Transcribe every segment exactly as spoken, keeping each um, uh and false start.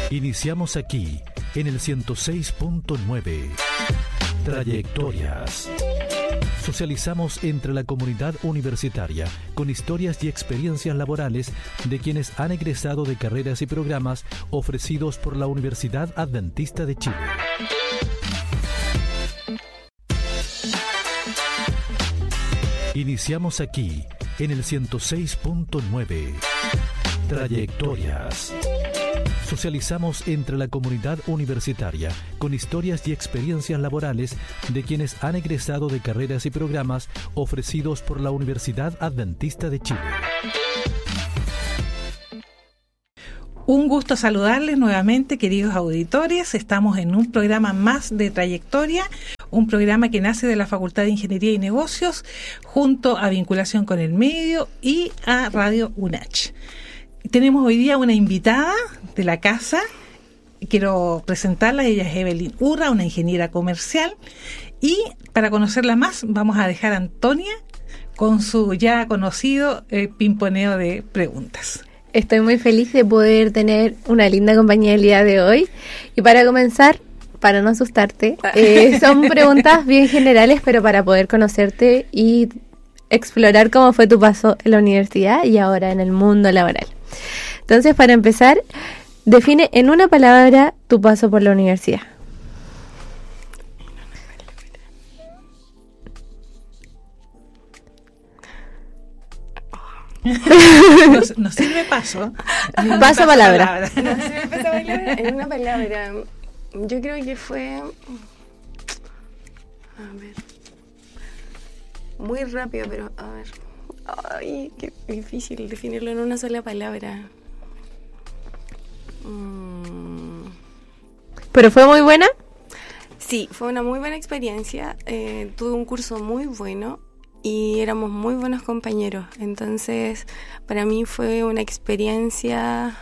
Iniciamos aquí, en el ciento seis punto nueve. Trayectorias. Socializamos entre la comunidad universitaria con historias y experiencias laborales de quienes han egresado de carreras y programas ofrecidos por la Universidad Adventista de Chile. Iniciamos aquí, en el ciento seis punto nueve. Trayectorias. Socializamos entre la comunidad universitaria con historias y experiencias laborales de quienes han egresado de carreras y programas ofrecidos por la Universidad Adventista de Chile. Un gusto saludarles nuevamente, queridos auditores. Estamos en un programa más de Trayectoria, un programa que nace de la Facultad de Ingeniería y Negocios junto a Vinculación con el Medio y a Radio UNACH. Tenemos hoy día una invitada de la casa. Quiero presentarla. Ella es Evelyn Urra, una ingeniera comercial. Y para conocerla más, vamos a dejar a Antonia con su ya conocido eh, pimponeo de preguntas. Estoy muy feliz de poder tener una linda compañía el día de hoy. Y para comenzar, para no asustarte, eh, son preguntas bien generales, pero para poder conocerte y explorar cómo fue tu paso en la universidad y ahora en el mundo laboral. Entonces, para empezar, define en una palabra tu paso por la universidad. Nos, nos sirve paso. Paso, paso palabra. palabra. Nos sirve paso palabra. En una palabra, yo creo que fue... A ver... Muy rápido, pero a ver... Ay, qué difícil definirlo en una sola palabra. Mm. ¿Pero fue muy buena? Sí, fue una muy buena experiencia. Eh, tuve un curso muy bueno y éramos muy buenos compañeros. Entonces, para mí fue una experiencia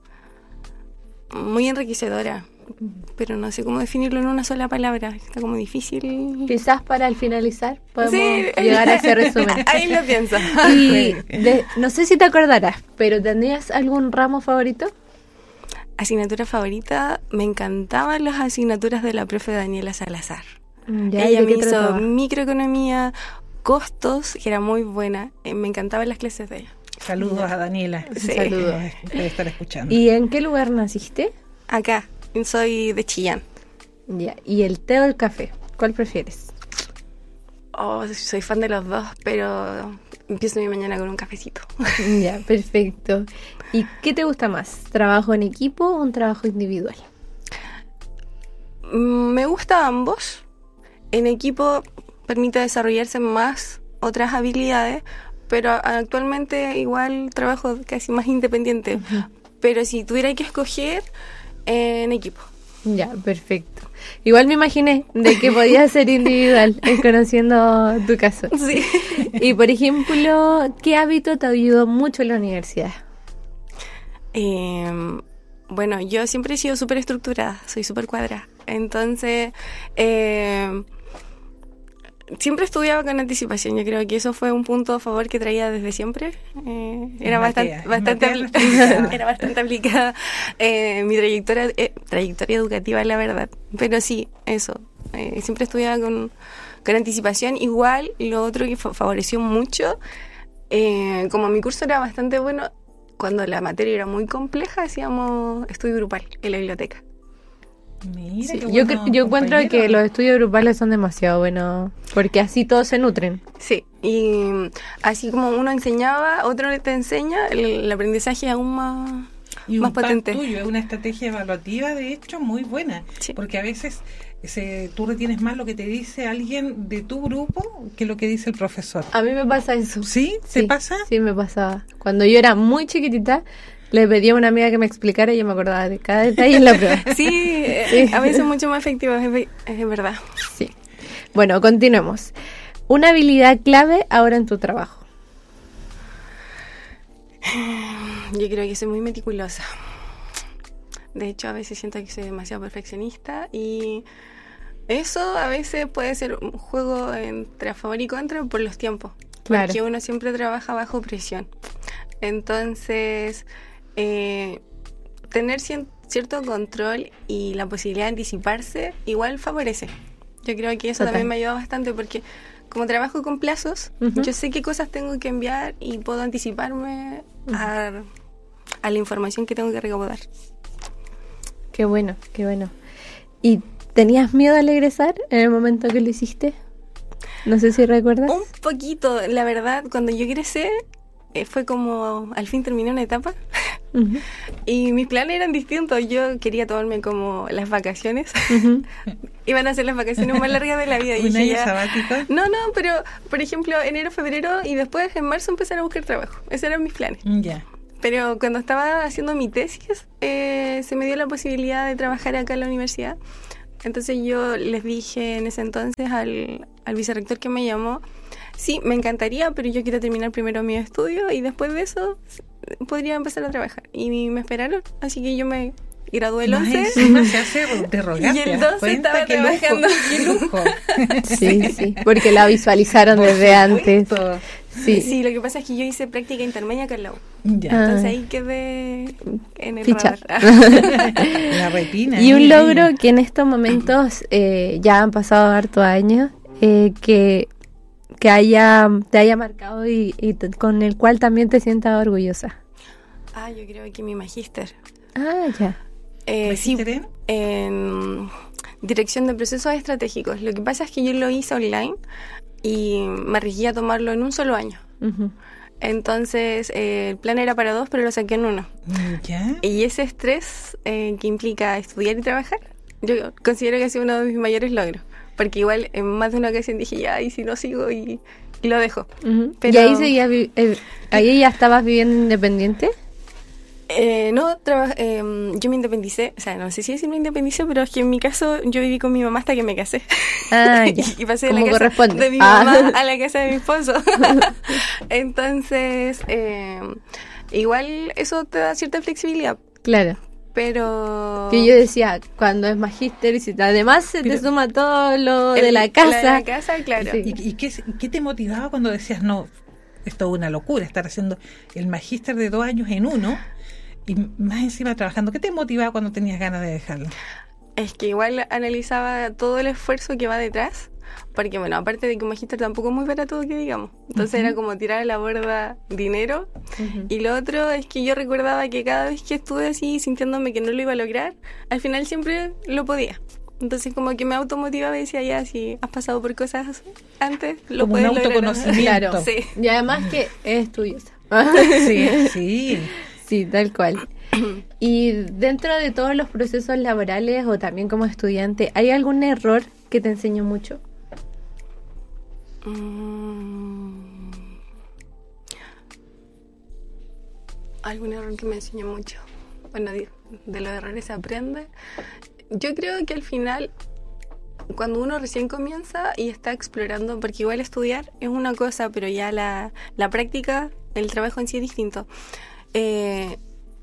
muy enriquecedora. Pero no sé cómo definirlo en una sola palabra. Está como difícil. Quizás para al finalizar podemos sí, llegar a ese resumen. Ahí lo pienso. Y de, no sé si te acordarás, pero ¿tenías algún ramo favorito? Asignatura favorita, me encantaban las asignaturas de la profe Daniela Salazar. Ya, Ella me hizo trataba? microeconomía, costos, que era muy buena. Eh, me encantaban las clases de ella. Saludos a Daniela. Sí. Saludos, puede estar escuchando. ¿Y en qué lugar naciste? Acá, soy de Chillán. Ya. ¿Y el té o el café? ¿Cuál prefieres? Oh, soy fan de los dos, pero empiezo mi mañana con un cafecito. Ya, perfecto. ¿Y qué te gusta más? ¿Trabajo en equipo o un trabajo individual? Me gusta ambos. En equipo permite desarrollarse más otras habilidades, pero actualmente igual trabajo casi más independiente. Uh-huh. Pero si tuviera que escoger, eh, en equipo. Ya, perfecto. Igual me imaginé de que podía ser individual, conociendo tu caso. Sí. Y, por ejemplo, ¿qué hábito te ayudó mucho en la universidad? Eh, bueno, yo siempre he sido súper estructurada, soy súper cuadrada. Entonces, eh, siempre estudiaba con anticipación. Yo creo que eso fue un punto a favor que traía desde siempre. Eh, era, Matea, bastante, bastante apl- era bastante aplicada eh, mi trayectoria eh, trayectoria educativa, la verdad. Pero sí, eso. Eh, siempre estudiaba con, con anticipación. Igual, lo otro que fa- favoreció mucho, eh, como mi curso era bastante bueno, cuando la materia era muy compleja, hacíamos estudio grupal en la biblioteca. Mira, Sí, qué yo, bueno, yo encuentro compañero. que los estudios grupales son demasiado buenos, porque así todos se nutren. Sí, y así como uno enseñaba, otro te enseña, el, el aprendizaje es aún más, y más un par potente. tuyo, es una estrategia evaluativa, de hecho, muy buena, Sí. porque a veces ese, tú retienes más lo que te dice alguien de tu grupo que lo que dice el profesor. A mí me pasa eso. ¿Sí? ¿Te Sí, pasa? Sí, me pasaba. Cuando yo era muy chiquitita, le pedí a una amiga que me explicara y yo me acordaba de cada detalle en la prueba. Sí, Sí. a veces mucho más efectivo, es, ve- es verdad. Sí. Bueno, continuemos. Una habilidad clave ahora en tu trabajo. Yo creo que soy muy meticulosa. De hecho, a veces siento que soy demasiado perfeccionista y eso a veces puede ser un juego entre a favor y contra por los tiempos. Claro. Porque uno siempre trabaja bajo presión. Entonces, eh, tener cien, cierto control y la posibilidad de anticiparse igual favorece. Yo creo que eso Total. también me ayuda bastante porque como trabajo con plazos, uh-huh. yo sé qué cosas tengo que enviar y puedo anticiparme uh-huh. a, a la información que tengo que recaudar. Qué bueno, qué bueno. ¿Y tenías miedo al egresar en el momento que lo hiciste? No sé si recuerdas. Un poquito, la verdad, cuando yo egresé, eh, fue como, al fin terminé una etapa, uh-huh. y mis planes eran distintos. Yo quería tomarme como las vacaciones, uh-huh. iban a ser las vacaciones más largas de la vida. ¿Un año sabático? No, no, pero, por ejemplo, enero, febrero, y después en marzo empezar a buscar trabajo. Esos eran mis planes. Ya. Yeah. Pero cuando estaba haciendo mi tesis, eh, se me dio la posibilidad de trabajar acá en la universidad. Entonces yo les dije en ese entonces al, al vicerrector que me llamó, sí, me encantaría, pero yo quiero terminar primero mi estudio y después de eso podría empezar a trabajar. Y me esperaron, así que yo me gradué el once. No se hace de rogar. Y el doce estaba qué trabajando. Lujo, qué lujo. Sí, sí, porque la visualizaron Por desde antes. Sí. sí, lo que pasa es que yo hice práctica intermedia acá en la U. Ya. Entonces ahí quedé en el Ficha. radar. La retina. Y un logro que en estos momentos eh, ya han pasado harto años, eh, que, que haya te haya marcado y, y t- con el cual también te sientas orgullosa. Ah, yo creo que mi magíster. Ah, ya. Eh, sí, en? en dirección de procesos estratégicos. Lo que pasa es que yo lo hice online y me arriesgué a tomarlo en un solo año. Uh-huh. Entonces, eh, el plan era para dos, pero lo saqué en uno. ¿Ya? Y ese estrés eh, que implica estudiar y trabajar, yo considero que ha sido uno de mis mayores logros. Porque igual en más de una ocasión dije, ya, y si no sigo y, y lo dejo. Uh-huh. Pero, ¿Y ahí, seguía vi- eh, ahí ya estabas viviendo independiente? Eh, no, traba, eh, yo me independicé, o sea, no sé si decir me independicé, pero es que en mi caso yo viví con mi mamá hasta que me casé. Ah, ya. y pasé de Como la casa corresponde. de mi Ah. mamá a la casa de mi esposo. Entonces, eh, igual eso te da cierta flexibilidad. Claro. Pero... Que yo decía, cuando es magíster, y si además se Pero te suma todo lo el, de la casa. de la casa, claro. Sí. ¿Y, y qué, qué te motivaba cuando decías, no, esto es una locura, estar haciendo el magíster de dos años en uno y más encima trabajando? ¿Qué te motivaba cuando tenías ganas de dejarlo? Es que igual analizaba todo el esfuerzo que va detrás, porque bueno, aparte de que un magíster tampoco es muy barato, que digamos. Entonces uh-huh. era como tirar a la borda dinero. Uh-huh. Y lo otro es que yo recordaba que cada vez que estuve así sintiéndome que no lo iba a lograr, al final siempre lo podía. Entonces como que me automotivaba y decía, ya, si has pasado por cosas antes, lo como puedes un autoconocimiento. Claro. Sí. Y además que es estudiosa. Sí, sí. Sí, tal cual. Y dentro de todos los procesos laborales o también como estudiante, ¿hay algún error que te enseñó mucho? Mm. Algún error que me enseñó mucho. Bueno, de, de los errores se aprende. Yo creo que al final, cuando uno recién comienza y está explorando, porque igual estudiar es una cosa, pero ya la, la práctica, el trabajo en sí es distinto. Eh,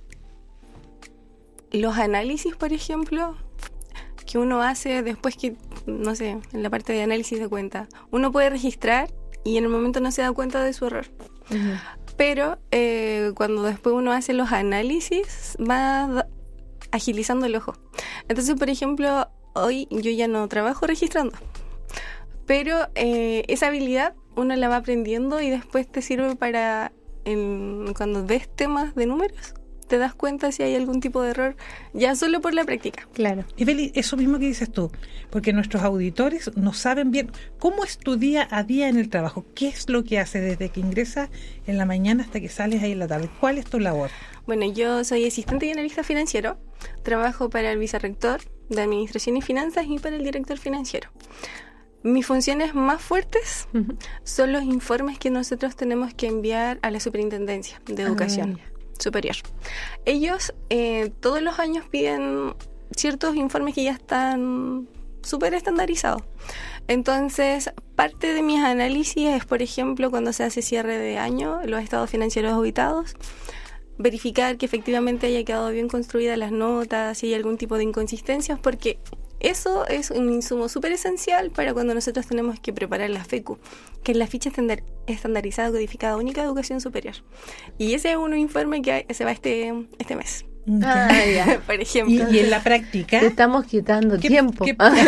los análisis, por ejemplo, que uno hace después que, no sé, en la parte de análisis de cuenta, uno puede registrar y en el momento no se da cuenta de su error. Uh-huh. Pero eh, cuando después uno hace los análisis, va agilizando el ojo. Entonces, por ejemplo, hoy yo ya no trabajo registrando, pero eh, esa habilidad uno la va aprendiendo y después te sirve para, en, cuando ves temas de números, te das cuenta si hay algún tipo de error, ya solo por la práctica. Claro. Y Beli, eso mismo que dices tú, porque nuestros auditores no saben bien cómo es tu día a día en el trabajo, qué es lo que haces desde que ingresas en la mañana hasta que sales ahí en la tarde, ¿cuál es tu labor? Bueno, yo soy asistente y analista financiero, trabajo para el vicerrector de Administración y Finanzas y para el director financiero. Mis funciones más fuertes uh-huh. son los informes que nosotros tenemos que enviar a la Superintendencia de Educación uh-huh. Superior. Ellos eh, todos los años piden ciertos informes que ya están súper estandarizados. Entonces, parte de mis análisis es, por ejemplo, cuando se hace cierre de año, los estados financieros auditados, verificar que efectivamente haya quedado bien construidas las notas, si hay algún tipo de inconsistencias, porque eso es un insumo súper esencial para cuando nosotros tenemos que preparar la FECU, que es la ficha estandar- estandarizada codificada única de educación superior. Y ese es un informe que se va este, este mes. Ah, ya. por ejemplo. Y, y en la práctica... Te estamos quitando ¿Qué- tiempo. qué- Ah.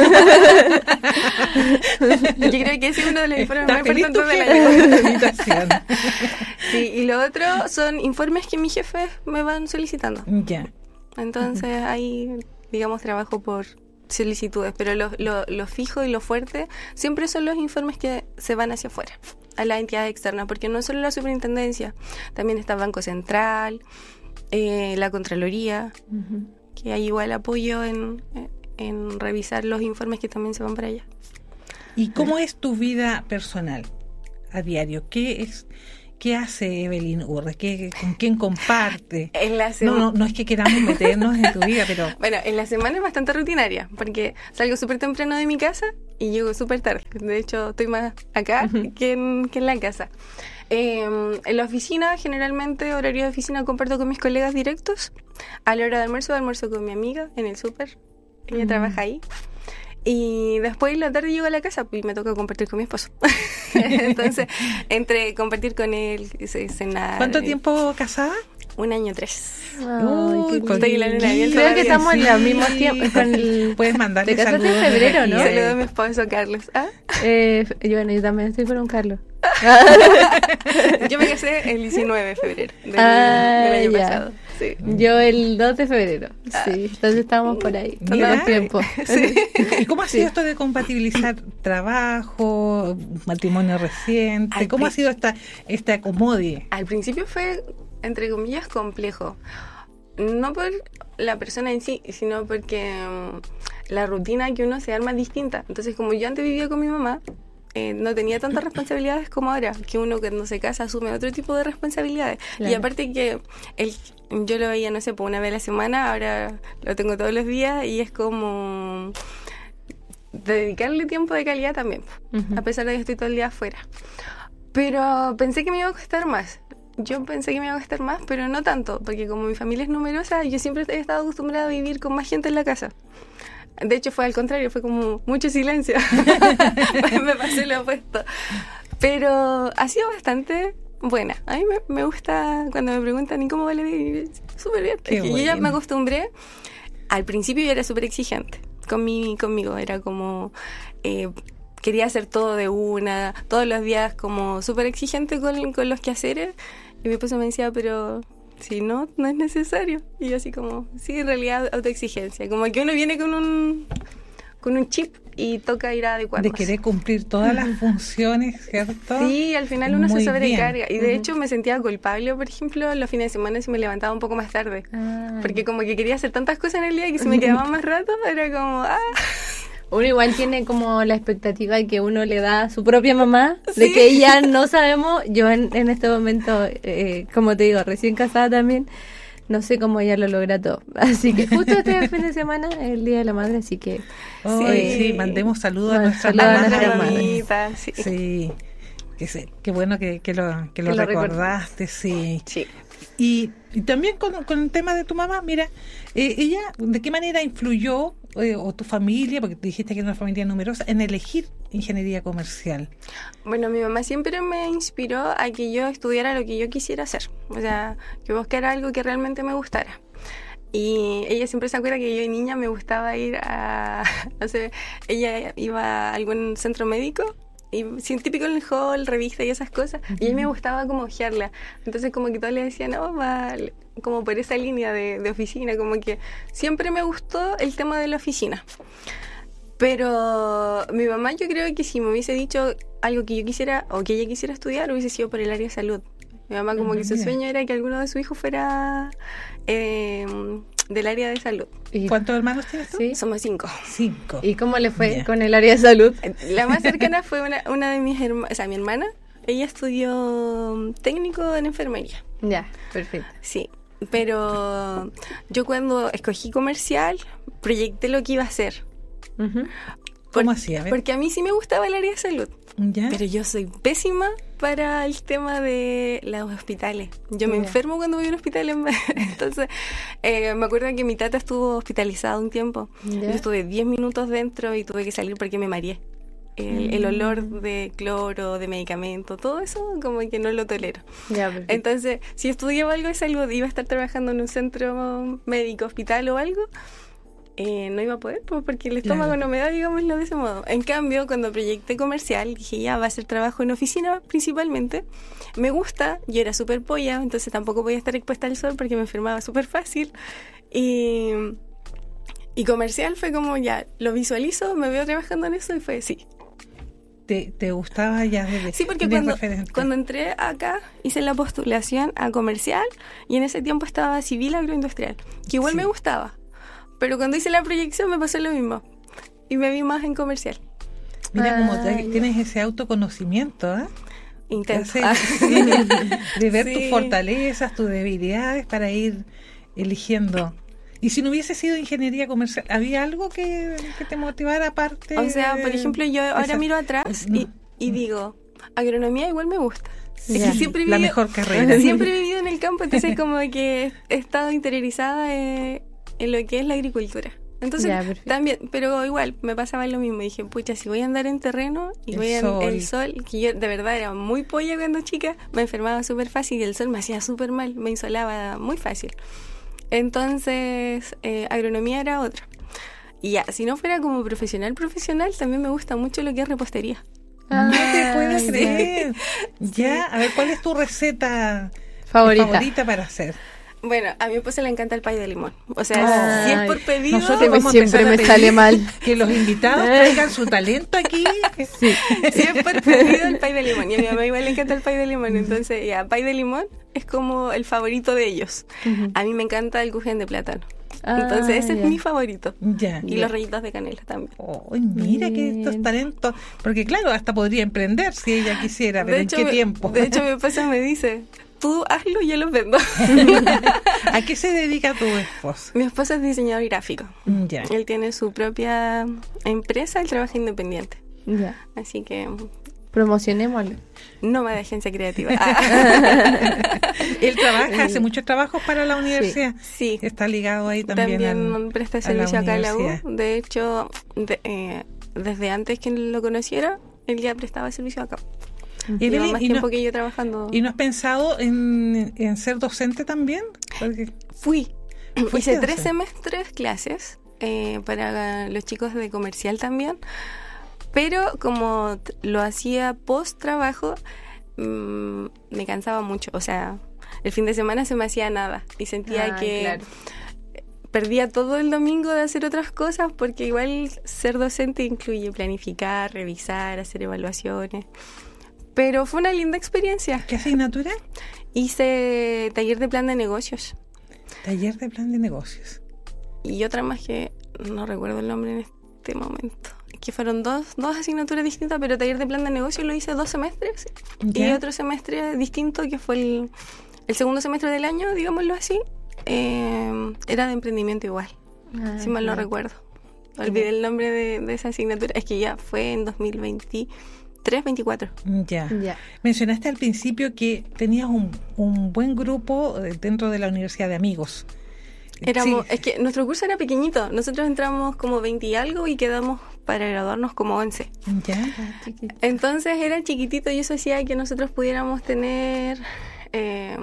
Yo creo que ese es uno de los informes ¿Está más feliz tu importantes del jefe año. con la invitación? Sí, y lo otro son informes que mis jefes me van solicitando. Ya. Entonces ahí, digamos, trabajo por solicitudes, pero lo, lo, lo fijo y lo fuerte siempre son los informes que se van hacia afuera, a la entidad externa, porque no solo la superintendencia, también está Banco Central, eh, la Contraloría, Ujú. que hay igual apoyo en, en revisar los informes que también se van para allá. ¿Y cómo es tu vida personal a diario? ¿Qué es, qué hace Evelyn Urre? ¿Qué, ¿Con quién comparte? En la No, sema- no, no es que queramos meternos en tu vida, pero Bueno, en la semana es bastante rutinaria, porque salgo súper temprano de mi casa y llego súper tarde. De hecho, estoy más acá que en, que en la casa. Eh, en la oficina, generalmente, horario de oficina comparto con mis colegas directos. A la hora de almuerzo, almuerzo con mi amiga en el súper. Ella Mm. trabaja ahí. Y después en la tarde llego a la casa y me toca compartir con mi esposo. Entonces, entre compartir con él, c- cenar... ¿cuánto eh, tiempo casada? Un año tres. Ay, Uy, qué estoy en la luna de miel Creo todavía. que estamos en el Sí. mismo tiempo. Con el, Puedes mandarle Te casaste en saludos febrero, desde ¿no? aquí, Saludo eh. a mi esposo, Carlos. ¿Ah? eh, y bueno, yo también estoy con un Carlos. Yo me casé el diecinueve de febrero del, Ah, del año ya. pasado. Sí. Yo el dos de febrero. Sí, entonces estábamos por ahí. Todo Mira. el tiempo. Sí. ¿Y cómo ha sido esto de compatibilizar trabajo, matrimonio reciente? Ay, ¿Cómo ha pri- sido esta, este acomodie? Al principio fue, entre comillas, complejo. No por la persona en sí, sino porque mm, la rutina que uno se arma es distinta. Entonces, como yo antes vivía con mi mamá, eh, no tenía tantas responsabilidades como ahora, que uno cuando se casa asume otro tipo de responsabilidades. Claro. Y aparte que el, yo lo veía, no sé, por una vez a la semana, ahora lo tengo todos los días y es como dedicarle tiempo de calidad también, Ujú. a pesar de que estoy todo el día afuera. Pero pensé que me iba a costar más. Yo pensé que me iba a costar más, pero no tanto, porque como mi familia es numerosa, yo siempre he estado acostumbrada a vivir con más gente en la casa. De hecho, fue al contrario, fue como mucho silencio. Me pasé lo opuesto. Pero ha sido bastante buena. A mí me, me gusta cuando me preguntan, ¿y cómo va la vida? Súper bien. Qué Es que yo ya bueno. me acostumbré. Al principio yo era súper exigente con mi, conmigo. Era como... Eh, quería hacer todo de una, todos los días como súper exigente con, con los quehaceres. Y mi esposo me decía, pero si no, no es necesario. Y yo así como, sí, en realidad autoexigencia. Como que uno viene con un, con un chip y toca ir a adecuarnos. De querer cumplir todas las funciones, ¿cierto? Sí, al final uno Muy se sobrecarga. bien. Y de hecho me sentía culpable, por ejemplo, los fines de semana si me levantaba un poco más tarde. Ay. Porque como que quería hacer tantas cosas en el día que si me quedaba más rato era como, ah... Uno igual tiene como la expectativa que uno le da a su propia mamá, de Sí. que ella no sabemos. Yo en, en este momento, eh, como te digo, recién casada también, no sé cómo ella lo logra todo. Así que justo este fin de semana es el Día de la Madre, así que... Oh, Sí. sí, mandemos saludos a Bueno, nuestras saludos a mamás. nuestras madres. Mamita, sí. Sí, que sí, qué bueno que, que lo, que lo Que lo recordaste, sí. Sí. Y, y también con, con el tema de tu mamá, mira, eh, ella, ¿de qué manera influyó, eh, o tu familia, porque te dijiste que era una familia numerosa, en elegir ingeniería comercial? Bueno, mi mamá siempre me inspiró a que yo estudiara lo que yo quisiera hacer. O sea, que buscara algo que realmente me gustara. Y ella siempre se acuerda que yo de niña me gustaba ir a... No sé, ella iba a algún centro médico y sí, típico en el hall, revista y esas cosas. Y a mí me gustaba como ojearla. Entonces como que todos le decían, no, va como por esa línea de, de oficina. Como que siempre me gustó el tema de la oficina. Pero mi mamá, yo creo que si me hubiese dicho algo que yo quisiera o que ella quisiera estudiar, hubiese sido por el área de salud. Mi mamá como Ah, que su mira. sueño era que alguno de sus hijos fuera eh, del área de salud. ¿Y, ¿Cuántos hermanos tienes tú? ¿sí? Somos cinco. Cinco. ¿Y cómo le fue Ya. con el área de salud? La más cercana fue una, una de mis hermanas, o sea, mi hermana. Ella estudió técnico en enfermería. Ya, perfecto. Sí, pero yo cuando escogí comercial, proyecté lo que iba a hacer. Ujú. ¿Cómo Por- así? A ver. Porque a mí sí me gustaba el área de salud. ¿Ya? Pero yo soy pésima para el tema de los hospitales. Yo me Ya. enfermo cuando voy a un hospital. en vez- Entonces, eh, me acuerdo que mi tata estuvo hospitalizada un tiempo. Ya. Yo estuve diez minutos dentro y tuve que salir porque me mareé. el, el olor de cloro, de medicamento, todo eso como que no lo tolero. Ya, perfecto. Entonces, si estudiaba algo de salud, iba a estar trabajando en un centro médico, hospital o algo, eh, no iba a poder, pues, porque el estómago Claro. no me da, digámoslo de ese modo. En cambio, cuando proyecté comercial, dije, ya, va a ser trabajo en oficina principalmente. Me gusta, yo era súper polla, entonces tampoco podía estar expuesta al sol porque me enfermaba súper fácil. Y, y comercial fue como, ya, lo visualizo, me veo trabajando en eso y fue, sí. ¿Te, te gustaba ya desde Sí, porque de cuando, referente? cuando entré acá hice la postulación a comercial y en ese tiempo estaba civil agroindustrial, que igual Sí. me gustaba. Pero cuando hice la proyección me pasó lo mismo y me vi más en comercial. Mira, como Ah, te- ya. tienes ese autoconocimiento, ¿eh? Intenso. Hace- sí, de ver Sí. tus fortalezas, tus debilidades para ir eligiendo. Y si no hubiese sido ingeniería comercial, ¿había algo que, que te motivara aparte? O sea, por ejemplo, yo ahora esa- miro atrás y, y digo, agronomía igual me gusta. Es Ya. que siempre he La vivido- mejor carrera. Siempre he vivido en el campo, entonces como que he estado interiorizada eh, en lo que es la agricultura. Entonces, Ya, perfecto. también, pero igual, me pasaba lo mismo. Dije, pucha, si voy a andar en terreno y El voy a sol. el sol, que yo de verdad era muy polla cuando chica, me enfermaba súper fácil y el sol me hacía súper mal, me insolaba muy fácil. Entonces, eh, agronomía era otra. Y ya, si no fuera como profesional, profesional, también me gusta mucho lo que es repostería. No te Ah, puedo ya. creer. Ya, a ver, ¿cuál es tu receta Favorita. favorita para hacer? Bueno, a mi esposa le encanta el pay de limón. O sea, Ay, si es por pedido, nosotros Que me- vamos a siempre empezar a me pedir sale mal. que los invitados traigan su talento aquí. Sí. si es por pedido el pay de limón. Y a mi mamá igual le encanta el pay de limón. Entonces, ya, pay de limón es como el favorito de ellos. Ujú. A mí me encanta el kuchen de plátano. Ah, Entonces, ese ya. es mi favorito. Ya. Y los rellitos de canela también. Ay, mira que estos Bien. talentos, porque claro, hasta podría emprender si ella quisiera, pero De ¿en hecho, qué me- tiempo? De hecho, mi esposa me dice, tú hazlo y yo los vendo. ¿A qué se dedica tu esposo? Mi esposo es diseñador gráfico. Ya. Él tiene su propia empresa, él trabaja independiente. Ya. Así que Promocionémoslo. no me de agencia creativa. Ah. Él trabaja, hace muchos trabajos para la universidad. Sí. Está ligado ahí también. También al- presta a la servicio acá en la U. universidad. De hecho, de- eh, desde antes que lo conociera, él ya prestaba servicio acá. Y, Lleva Evelyn, más ¿y no, tiempo que yo trabajando. ¿y no has pensado en, en ser docente también? Porque- Fui. ¿Fuiste Hice tres docente? semestres clases eh, para los chicos de comercial también. Pero como t- lo hacía post trabajo, mm, me cansaba mucho. O sea, el fin de semana se me hacía nada. Y sentía Ah, que claro. perdía todo el domingo de hacer otras cosas, porque igual ser docente incluye planificar, revisar, hacer evaluaciones. Pero fue una linda experiencia. ¿Qué asignatura? Hice taller de plan de negocios Taller de plan de negocios. y otra más que no recuerdo el nombre en este momento. Que fueron dos, dos asignaturas distintas, pero taller de plan de negocios lo hice dos semestres y ¿Ya? otro semestre distinto que fue el, el segundo semestre del año, digámoslo así, eh, era de emprendimiento igual, Ah, si mal no claro. recuerdo. Olvidé el nombre de, de esa asignatura, es que ya fue en dos mil veintitrés, veinticuatro. Ya. Ya. Mencionaste al principio que tenías un, un buen grupo eh, dentro de la universidad de amigos. Éramos, Sí. es que nuestro curso era pequeñito, nosotros entramos como veinte y algo y quedamos para graduarnos como once. Ya. Ah, chiquito. Entonces era chiquitito y eso hacía que nosotros pudiéramos tener eh,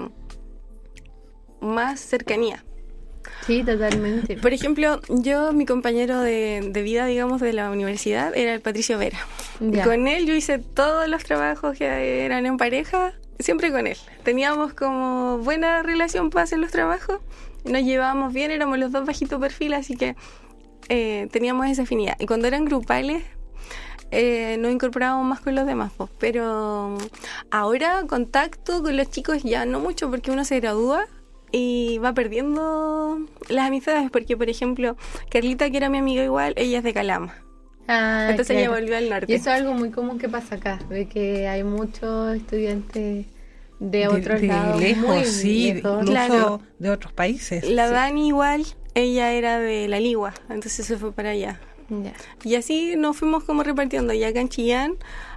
más cercanía. Sí, totalmente. Por ejemplo, yo, mi compañero de, de vida, digamos, de la universidad, era el Patricio Vera. Ya. Con él yo hice todos los trabajos que eran en pareja, siempre con él. Teníamos como buena relación para hacer los trabajos, nos llevábamos bien, éramos los dos bajito perfil, así que eh, teníamos esa afinidad. Y cuando eran grupales, eh, nos incorporábamos más con los demás, pues. Pero ahora contacto con los chicos ya no mucho, porque uno se gradúa y va perdiendo las amistades, porque por ejemplo Carlita, que era mi amiga igual, ella es de Calama, Ah, entonces claro. ella volvió al norte. Y eso es algo muy común que pasa acá, de que hay muchos estudiantes de otros de lados, lejos, muy sí, lejos. incluso Claro. de otros países. La Sí. Dani igual, ella era de La Ligua, entonces se fue para allá. Ya. Y así nos fuimos como repartiendo. Y acá en Chillán,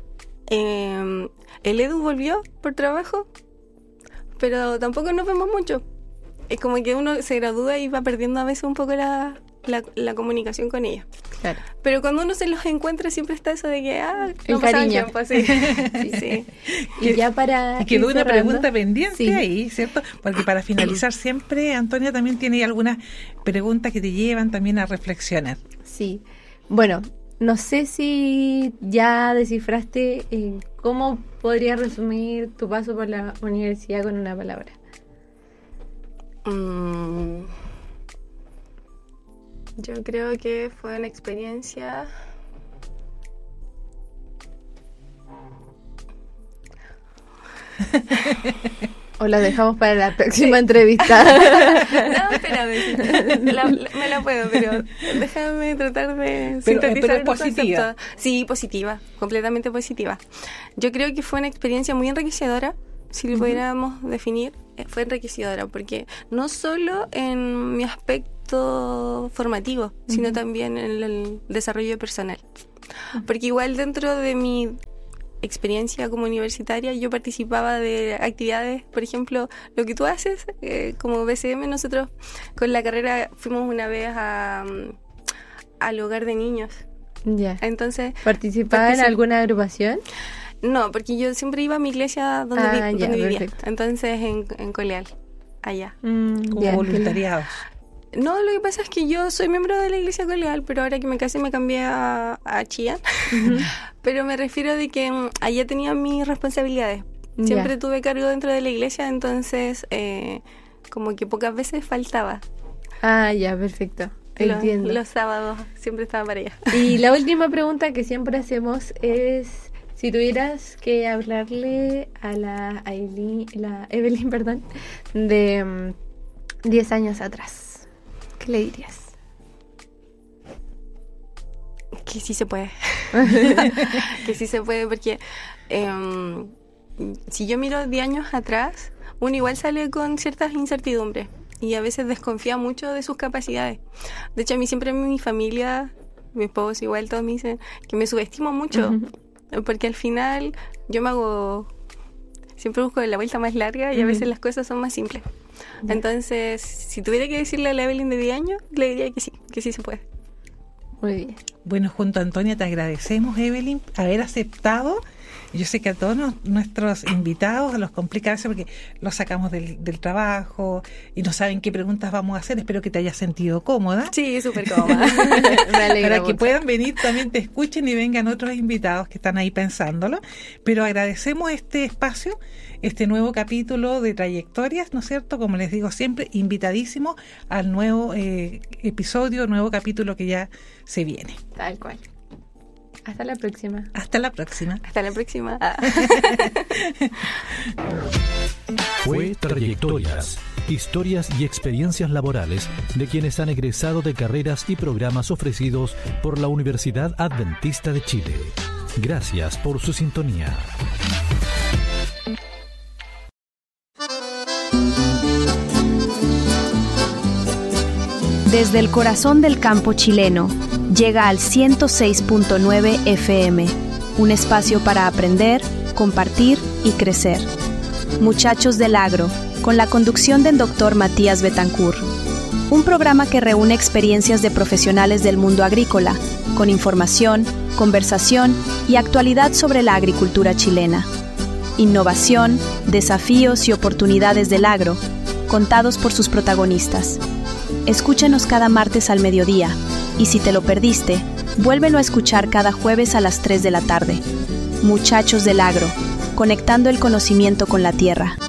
eh, el Edu volvió por trabajo, pero tampoco nos vemos mucho. Es como que uno se gradúa y va perdiendo a veces un poco la, la, la comunicación con ella. Claro. Pero cuando uno se los encuentra siempre está eso de que, ah, el no cariño. tiempo, sí. sí, sí. Y ya para Y quedó ir una cerrando, pregunta pendiente sí. ahí, ¿cierto? Porque para finalizar siempre, Antonia también tiene algunas preguntas que te llevan también a reflexionar. Sí. Bueno, no sé si ya descifraste eh, cómo podrías resumir tu paso por la universidad con una palabra. Mm, yo creo que fue una experiencia... O la dejamos para la próxima entrevista. No, espérame, la, la, me la puedo, pero déjame tratar de Pero, sintetizar pero el positiva. concepto. Sí, positiva, completamente positiva. Yo creo que fue una experiencia muy enriquecedora, si lo pudiéramos definir. Fue enriquecedora porque no solo en mi aspecto formativo, uh-huh. sino también en el desarrollo personal. Uh-huh. Porque igual dentro de mi experiencia como universitaria yo participaba de actividades, por ejemplo, lo que tú haces eh, como B C M. Nosotros con la carrera fuimos una vez a, al hogar de niños. Ya. Entonces, ¿participaba particip- en alguna agrupación? No, porque yo siempre iba a mi iglesia donde, ah, vi- ya, donde vivía. Perfecto. Entonces en, en Coleal, allá. Mm, como ya, voluntariados. No, lo que pasa es que yo soy miembro de la iglesia Coleal, pero ahora que me casé me cambié a, a Chillán. Uh-huh. Pero me refiero de que um, allá tenía mis responsabilidades. Siempre yeah. tuve cargo dentro de la iglesia, entonces eh, como que pocas veces faltaba. Ah, ya, perfecto. Entiendo. Los, los sábados siempre estaba para allá. Y la última pregunta que siempre hacemos es... Si tuvieras que hablarle a la, Aileen, la Evelyn, perdón, de um, diez años atrás, ¿qué le dirías? Que sí se puede. Que sí se puede porque eh, si yo miro diez años atrás, uno igual sale con ciertas incertidumbres y a veces desconfía mucho de sus capacidades. De hecho, a mí siempre en mi familia, mi esposo igual, todos me dicen que me subestimo mucho. Uh-huh. Porque al final yo me hago, siempre busco la vuelta más larga y a veces las cosas son más simples. Yeah. Entonces, si tuviera que decirle a la Evelyn de diez años, le diría que sí, que sí se puede. Muy bien. Bueno, junto a Antonia te agradecemos, Evelyn, haber aceptado. Yo sé que a todos nos, nuestros invitados los complica a veces porque los sacamos del, del trabajo y no saben qué preguntas vamos a hacer. Espero que te hayas sentido cómoda. Sí, súper cómoda. Me alegra Para mucho. que puedan venir, también te escuchen y vengan otros invitados que están ahí pensándolo. Pero agradecemos este espacio, este nuevo capítulo de Trayectorias, ¿no es cierto? Como les digo siempre, invitadísimo al nuevo eh, episodio, nuevo capítulo que ya se viene. Tal cual. Hasta la próxima. Hasta la próxima. Hasta la próxima. Ah. Fue Trayectorias, historias y experiencias laborales de quienes han egresado de carreras y programas ofrecidos por la Universidad Adventista de Chile. Gracias por su sintonía. Desde el corazón del campo chileno, llega al ciento seis punto nueve F M, un espacio para aprender, compartir y crecer. Muchachos del Agro, con la conducción del doctor Matías Betancourt. Un programa que reúne experiencias de profesionales del mundo agrícola, con información, conversación y actualidad sobre la agricultura chilena. Innovación, desafíos y oportunidades del agro, contados por sus protagonistas. Escúchanos cada martes al mediodía, y si te lo perdiste, vuélvelo a escuchar cada jueves a las tres de la tarde. Muchachos del Agro, conectando el conocimiento con la tierra.